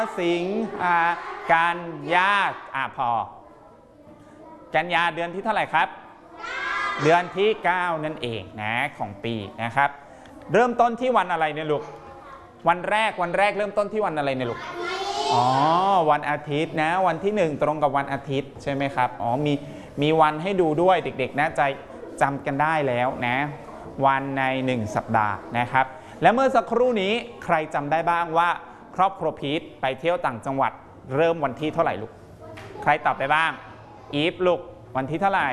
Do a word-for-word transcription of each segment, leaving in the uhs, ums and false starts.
สิงหากันยาอ่ะพอกันยาเดือนที่เท่าไหร่ครับเดือนที่เก้านั่นเองนะของปีนะครับเริ่มต้นที่วันอะไรเนี่ยลูกวันแรกวันแรกเริ่มต้นที่วันอะไรเนี่ยลูกอ๋อวันอาทิตย์นะวันที่หนึ่งตรงกับวันอาทิตย์ใช่ไหมครับอ๋อมีมีวันให้ดูด้วยเด็กๆน่าจะจำกันได้แล้วนะวันในหนึ่งสัปดาห์นะครับและเมื่อสักครู่นี้ใครจำได้บ้างว่าครอบครัวพีทไปเที่ยวต่างจังหวัดเริ่มวันที่เท่าไหร่ลูกใครตอบได้บ้างอีฟลูกวันที่เท่าไหร่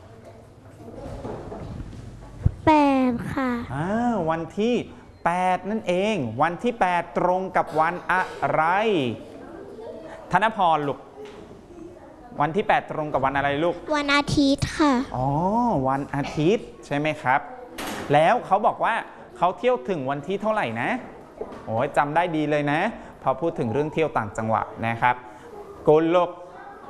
แปดค่ะอ่าวันที่แปดนั่นเองวันที่แปดตรงกับวันอะไรธนพรลูกวันที่แปดตรงกับวันอะไรลูกวันอาทิตย์ค่ะอ๋อวันอาทิตย์ใช่ไหมครับแล้วเขาบอกว่าเขาเที่ยวถึงวันที่เท่าไหร่นะโอ้ยจำได้ดีเลยนะพอพูดถึงเรื่องเที่ยวต่างจังหวัดนะครับกุลลูก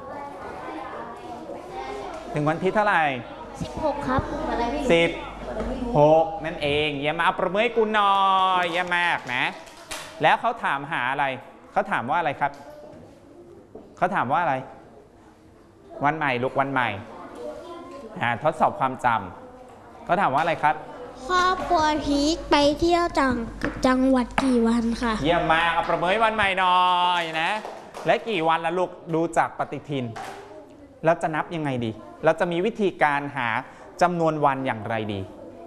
ถึงวันที่เท่าไหร่สิบหกครับสิบหกนั่นเองอย่ามาเอาประมือให้กูหน่อยอย่ามากนะแล้วเขาถามหาอะไรเขาถามว่าอะไรครับเขาถามว่าอะไรวันใหม่ลูกวันใหม่ทดสอบความจำเขาถามว่าอะไรครับครอบครัวพีคไปเที่ยวจังจังหวัดกี่วันค่ะเยี่ยมมากเอาประมือให้วันใหม่หน่อยนะและกี่วันละลูกดูจากปฏิทินแล้วจะนับยังไงดีเราจะมีวิธีการหาจำนวนวันอย่างไรดี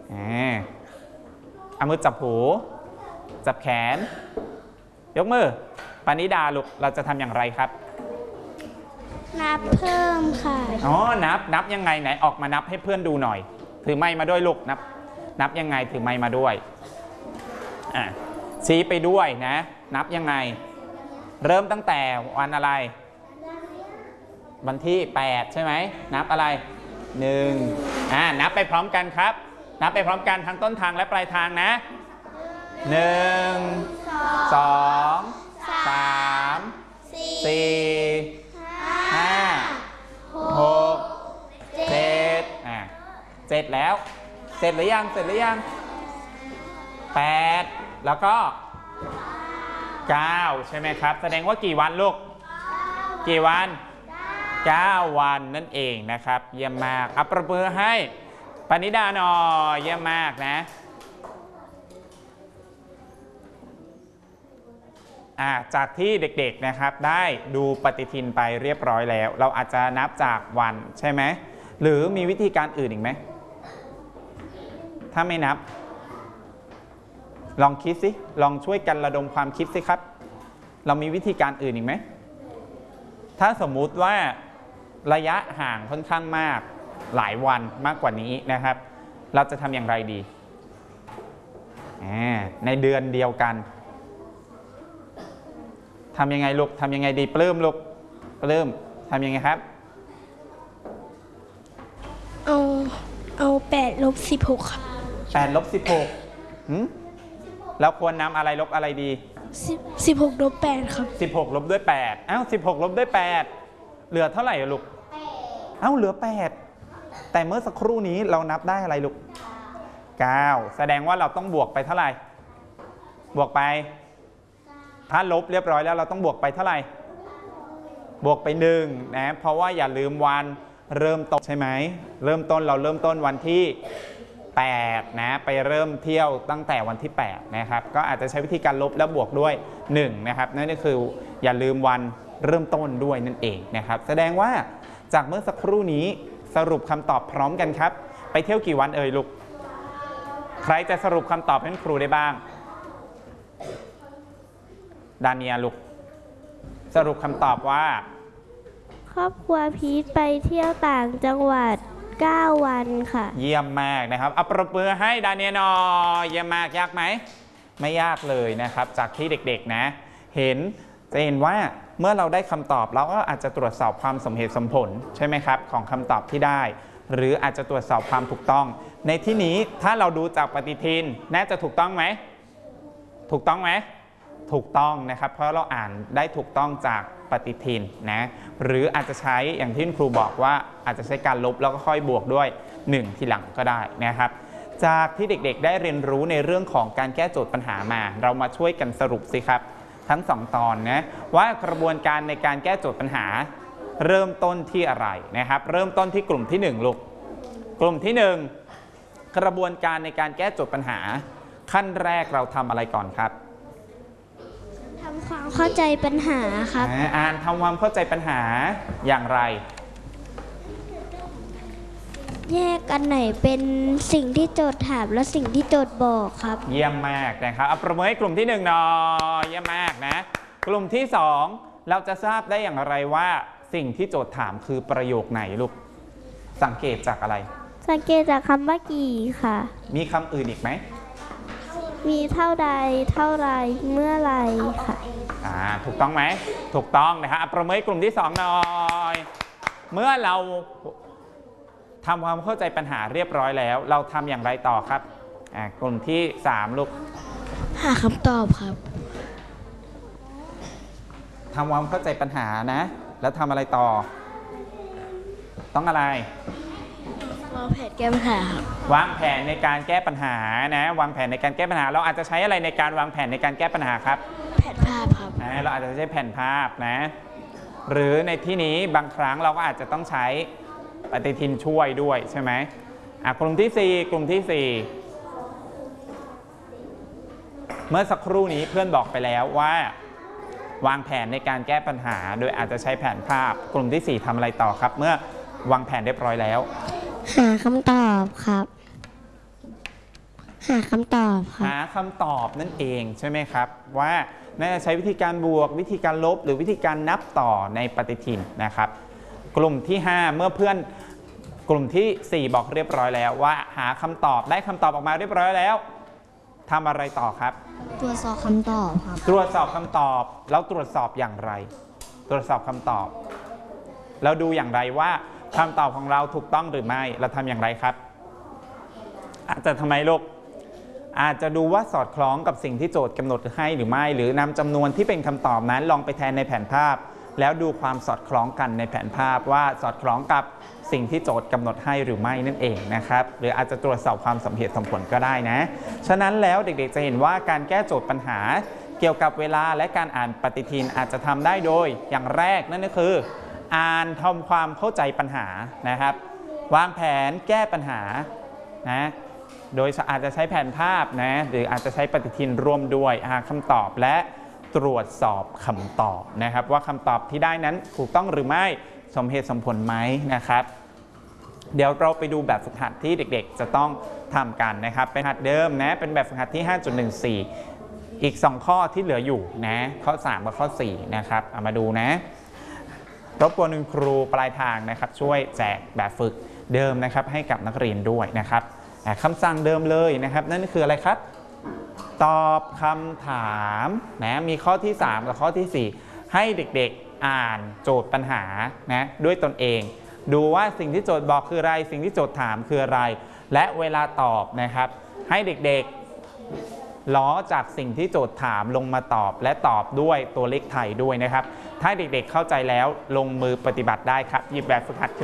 เอามือจับหูจับแขนยกมือปณิดาลูกเราจะทำอย่างไรครับนับเพิ่มค่ะอ๋อนับนับยังไงไหนออกมานับให้เพื่อนดูหน่อยถือไม้มาด้วยลูกนับนับยังไงถือไม้มาด้วยอ่ะชี้ไปด้วยนะนับยังไงเริ่มตั้งแต่วันอะไรวันที่แปดใช่ไหมนับอะไรหนึ่งอ่านับไปพร้อมกันครับนับไปพร้อมกันทั้งต้นทางและปลายทางนะหนึ่งสองสามสี่ห้าหกเจ็ดอ่าเจ็ดแล้วเสร็จหรือยังเสร็จหรือยังแปดแล้วก็เก้าใช่ไหมครับแสดงว่ากี่วันลูกกี่วันเก้าวันนั่นเองนะครับเยี่ยมมากอัปประมือให้ปณิดาหน่อยเยี่ยมมากนะอ่าจากที่เด็กๆนะครับได้ดูปฏิทินไปเรียบร้อยแล้วเราอาจจะนับจากวันใช่ไหมหรือมีวิธีการอื่นอีกไหมถ้าไม่นับลองคิดสิลองช่วยกันระดมความคิดสิครับเรามีวิธีการอื่นอีกไหมถ้าสมมุติว่าระยะห่างค่อนข้างมากหลายวันมากกว่านี้นะครับเราจะทำอย่างไรดีในเดือนเดียวกันทำยังไงลูกทำยังไงดีปลื้มลูกปลื้มทำยังไงครับเอาเอาแปดลบสิบหกครับแปดลบสิบหกแล้วควรนำอะไรลบอะไรดีสิบหกลบแปดครับสิบหกลบด้วยแปดอ้าวสิบหกลบด้วยแปดเหลือเท่าไหร่ลูกเอ้าเหลือแปดแต่เมื่อสักครู่นี้เรานับได้อะไรลูกเก้าแสดงว่าเราต้องบวกไปเท่าไหร่บวกไปถ้าลบเรียบร้อยแล้วเราต้องบวกไปเท่าไหร่บวกไปหนึ่งนะเพราะว่าอย่าลืมวันเริ่มต้นใช่ไหมเริ่มต้นเราเริ่มต้นวันที่แปดนะไปเริ่มเที่ยวตั้งแต่วันที่แปดนะครับก็อาจจะใช้วิธีการลบแล้วบวกด้วยหนึ่งนะครับนั่นก็คืออย่าลืมวันเริ่มต้นด้วยนั่นเองนะครับแสดงว่าจากเมื่อสักครู่นี้สรุปคำตอบพร้อมกันครับไปเที่ยวกี่วันเอ่ยลูกใครจะสรุปคำตอบให้ครูได้บ้างดาเนียลูกสรุปคำตอบว่าครอบครัวพีทไปเที่ยวต่างจังหวัดเก้าวันค่ะเยี่ยมมากนะครับเอาปรบมือให้ดาเนียหน่อยเยี่ยมมากยากไหมไม่ยากเลยนะครับจากที่เด็กๆนะเห็นจะเห็นว่าเมื่อเราได้คำตอบเราก็อาจจะตรวจสอบความสมเหตุสมผลใช่ไหมครับของคำตอบที่ได้หรืออาจจะตรวจสอบความถูกต้องในที่นี้ถ้าเราดูจากปฏิทินน่าจะถูกต้องไหมถูกต้องไหมถูกต้องนะครับเพราะเราอ่านได้ถูกต้องจากปฏิทินนะหรืออาจจะใช้อย่างที่ครูบอกว่าอาจจะใช้การลบแล้วก็ค่อยบวกด้วยหนึ่งทีหลังก็ได้นะครับจากที่เด็กๆได้เรียนรู้ในเรื่องของการแก้โจทย์ปัญหามาเรามาช่วยกันสรุปสิครับทั้งสองตอนนะว่ากระบวนการในการแก้โจทย์ปัญหาเริ่มต้นที่อะไรนะครับเริ่มต้นที่กลุ่มที่หนึ่งลูกกลุ่มที่หนึ่งกระบวนการในการแก้โจทย์ปัญหาขั้นแรกเราทำอะไรก่อนครับทำความเข้าใจปัญหาครับอ่านทำความเข้าใจปัญหาอย่างไรแยกอันไหนเป็นสิ่งที่โจทย์ถามและสิ่งที่โจทย์บอกครับเยี่ยมมากนะครับเอาประเมินให้กลุ่มที่หนึ่งหน่อยเยี่ยมมากนะกลุ่มที่สองเราจะทราบได้อย่างไรว่าสิ่งที่โจทย์ถามคือประโยคไหนลูกสังเกตจากอะไรสังเกตจากคำว่ากี่ค่ะมีคำอื่นอีกไหมมีเท่าใดเท่าไรเมื่อไรค่ะอ่าถูกต้องไหมถูกต้องนะครับประเมินให้กลุ่มที่สองหน่อยเมื่อเราทำความเข้าใจปัญหาเรียบร้อยแล้วเราทำอย่างไรต่อครับอ่ากลุ่มที่สามลูกหาคำตอบครับทำความเข้าใจปัญหานะแล้วทำอะไรต่อต้องอะไรวางแผนแก้ปัญหาครับวางแผนในการแก้ปัญหานะวางแผนในการแก้ปัญหาเราอาจจะใช้อะไรในการวางแผนในการแก้ปัญหาครับแผนภาพครับนะเราอาจจะใช้แผนภาพนะหรือในที่นี้บางครั้งเราก็อาจจะต้องใช้ปฏิทินช่วยด้วยใช่ไหมอ่ะกลุ่มที่สี่กลุ่มที่สี่เมื่อสักครู่นี้เพื่อนบอกไปแล้วว่าวางแผนในการแก้ปัญหาโดยอาจจะใช้แผนภาพกลุ่มที่สี่ทำอะไรต่อครับเมื่อวางแผนเรียบร้อยแล้วหาคำตอบครับหาคำตอบครับหาคำตอบนั่นเองใช่ไหมครับว่าน่าจะใช้วิธีการบวกวิธีการลบหรือวิธีการนับต่อในปฏิทินนะครับกลุ่มที่ห้าเมื่อเพื่อนกลุ่มที่สี่บอกเรียบร้อยแล้วว่าหาคำตอบได้คำตอบออกมาเรียบร้อยแล้วทำอะไรต่อครับตรวจสอบคำตอบครับตรวจสอบคำตอบแล้วตรวจสอบอย่างไรตรวจสอบคำตอบเราดูอย่างไรว่าคำตอบของเราถูกต้องหรือไม่เราทำอย่างไรครับอาจจะทำไมลูกอาจจะดูว่าสอดคล้องกับสิ่งที่โจทย์กำหนดให้หรือไม่หรือนำจำนวนที่เป็นคำตอบนั้นลองไปแทนในแผนภาพแล้วดูความสอดคล้องกันในแผนภาพว่าสอดคล้องกับสิ่งที่โจทย์กำหนดให้หรือไม่นั่นเองนะครับหรืออาจจะตรวจสอบความสมเหตุสมผลก็ได้นะฉะนั้นแล้วเด็กๆจะเห็นว่าการแก้โจทย์ปัญหาเกี่ยวกับเวลาและการอ่านปฏิทินอาจจะทำได้โดยอย่างแรกนั่นก็คืออ่านทำความเข้าใจปัญหานะครับวางแผนแก้ปัญหานะโดยอาจจะใช้แผนภาพนะหรืออาจจะใช้ปฏิทินร่วมด้วยหาคำตอบและตรวจสอบคำตอบนะครับว่าคำตอบที่ได้นั้นถูกต้องหรือไม่สมเหตุสมผลไหมนะครับเดี๋ยวเราไปดูแบบฝึกหัดที่เด็กๆจะต้องทำกันนะครับเป็นหัดเดิมนะเป็นแบบฝึกหัดที่ ห้าจุดหนึ่งสี่ อีกสองข้อที่เหลืออยู่นะข้อสามกับข้อสี่นะครับเอามาดูนะรบกวนคุณครูปลายทางนะครับช่วยแจกแบบฝึกเดิมนะครับให้กับนักเรียนด้วยนะครับคำสั่งเดิมเลยนะครับนั่นคืออะไรครับตอบคำถามนะมีข้อที่สามกับข้อที่สี่ให้เด็กๆอ่านโจทย์ปัญหานะด้วยตนเองดูว่าสิ่งที่โจทย์บอกคืออะไรสิ่งที่โจทย์ถามคืออะไรและเวลาตอบนะครับให้เด็กๆล้อจากสิ่งที่โจทย์ถามลงมาตอบและตอบด้วยตัวเลขไทยด้วยนะครับถ้าเด็กๆเข้าใจแล้วลงมือปฏิบัติได้ครับหยิบแบบฝึกหัด